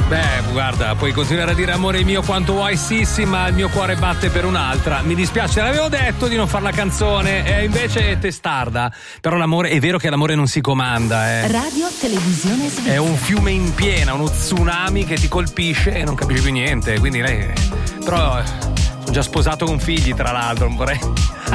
Beh, guarda, puoi continuare a dire amore mio quanto vuoi, sì, ma il mio cuore batte per un'altra. Mi dispiace, l'avevo detto di non fare la canzone, e invece è testarda. Però l'amore, è vero che l'amore non si comanda, Radio Televisione Svizzera. È un fiume in piena, uno tsunami che ti colpisce e non capisci più niente. Quindi lei. Però sono già sposato con figli, tra l'altro, non vorrei.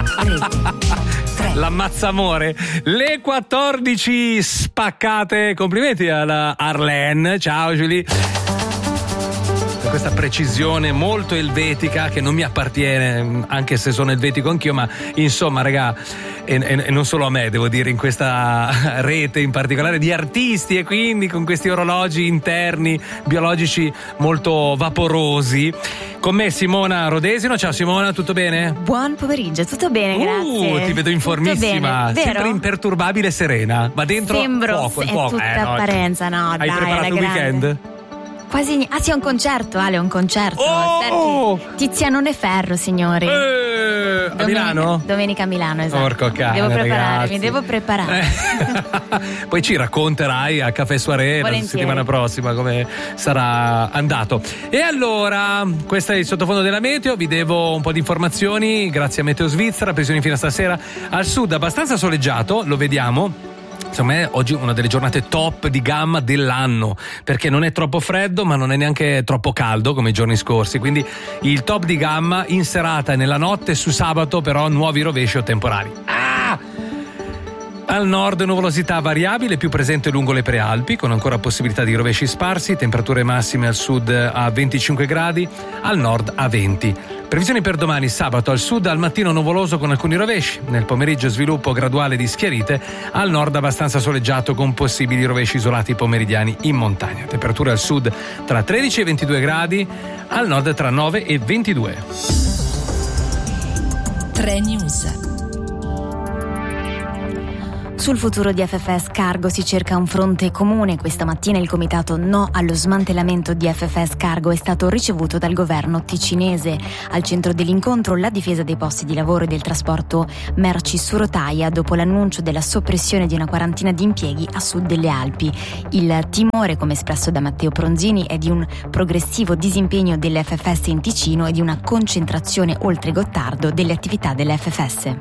L'ammazzamore. Le 14 spaccate. Complimenti alla Arlene. Ciao Julie. Per questa precisione molto elvetica che non mi appartiene, anche se sono elvetico anch'io, ma insomma, raga, e non solo a me, devo dire, in questa rete in particolare di artisti, e quindi con questi orologi interni biologici molto vaporosi. Con me Simona Rodesino. Ciao Simona, tutto bene? Buon pomeriggio, tutto bene, grazie. Ti vedo informissima, sempre imperturbabile e serena. Ma dentro sembro fuoco, è tutta apparenza, no? Hai preparato il weekend? Quasi. Ah sì, un concerto, Ale, un concerto. Tizianone Ferro, signori. A Milano? Domenica a Milano, esatto. Porco cane, mi devo preparare. Poi ci racconterai a Caffè Soirée la settimana prossima come sarà andato. E allora, questo è il sottofondo della meteo. Vi devo un po' di informazioni grazie a Meteo Svizzera. Previsioni fino a stasera. Al sud abbastanza soleggiato, lo vediamo. Secondo me oggi una delle giornate top di gamma dell'anno, perché non è troppo freddo ma non è neanche troppo caldo come i giorni scorsi, quindi il top di gamma in serata e nella notte. Su sabato però nuovi rovesci o temporali. Al nord nuvolosità variabile più presente lungo le prealpi, con ancora possibilità di rovesci sparsi, temperature massime al sud a 25 gradi, al nord a 20. Previsioni per domani sabato: al sud al mattino nuvoloso con alcuni rovesci, nel pomeriggio sviluppo graduale di schiarite, al nord abbastanza soleggiato con possibili rovesci isolati pomeridiani in montagna. Temperature al sud tra 13 e 22 gradi, al nord tra 9 e 22. 3 News. Sul futuro di FFS Cargo si cerca un fronte comune. Questa mattina il comitato no allo smantellamento di FFS Cargo è stato ricevuto dal governo ticinese. Al centro dell'incontro la difesa dei posti di lavoro e del trasporto merci su rotaia dopo l'annuncio della soppressione di una quarantina di impieghi a sud delle Alpi. Il timore, come espresso da Matteo Pronzini, è di un progressivo disimpegno dell'FFS in Ticino e di una concentrazione oltre Gottardo delle attività dell'FFS.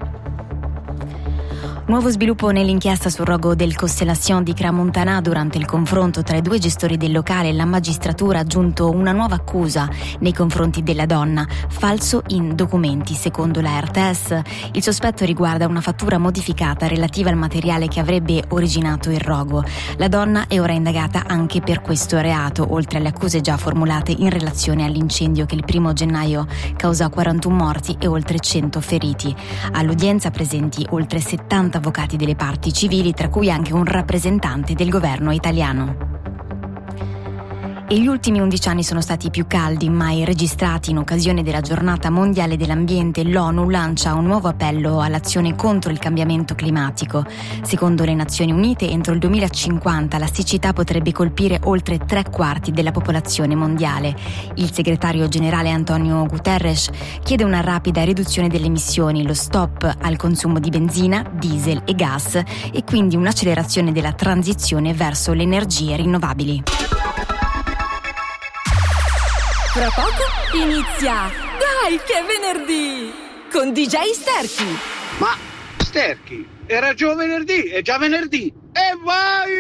Nuovo sviluppo nell'inchiesta sul rogo del Constellation di Crans-Montana. Durante il confronto tra i due gestori del locale, la magistratura ha aggiunto una nuova accusa nei confronti della donna: falso in documenti. Secondo la RTS, il sospetto riguarda una fattura modificata relativa al materiale che avrebbe originato il rogo. La donna è ora indagata anche per questo reato, oltre alle accuse già formulate in relazione all'incendio che il 1 gennaio causò 41 morti e oltre 100 feriti. All'udienza presenti oltre 70 avvocati delle parti civili, tra cui anche un rappresentante del governo italiano. E gli ultimi 11 anni sono stati i più caldi mai registrati. In occasione della giornata mondiale dell'ambiente, l'ONU lancia un nuovo appello all'azione contro il cambiamento climatico. Secondo le Nazioni Unite, entro il 2050 la siccità potrebbe colpire oltre 3/4 della popolazione mondiale. Il segretario generale Antonio Guterres chiede una rapida riduzione delle emissioni, lo stop al consumo di benzina, diesel e gas e quindi un'accelerazione della transizione verso le energie rinnovabili. Tra poco inizia Dai che è venerdì con DJ Sterchi. Ma Sterchi, era già venerdì, è già venerdì. E vai!